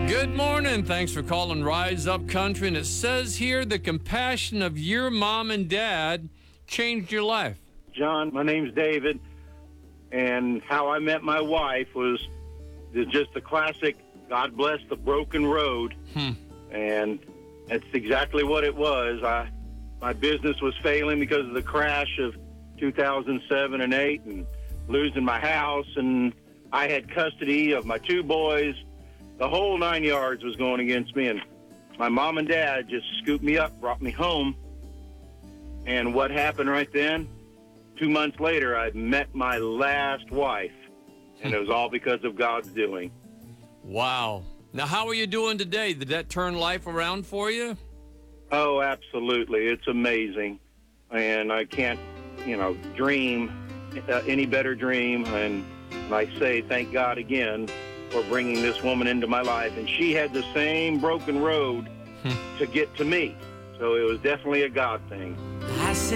Good morning. Thanks for calling Rise Up Country. And it says here the compassion of your mom and dad changed your life. John, my name's David, and how I met my wife was just a classic God bless the broken road. And that's exactly what it was. My business was failing because of the crash of 2007 and 8 and losing my house, and I had custody of my two boys. The whole 9 yards was going against me, and my mom and dad just scooped me up, brought me home. And what happened right then? 2 months later, I met my last wife, and it was all because of God's doing. Wow. Now, how are you doing today? Did that turn life around for you? Oh, absolutely. It's amazing. And I can't, dream any better dream. And I say thank God again for bringing this woman into my life. And she had the same broken road to get to me. So it was definitely a God thing. I said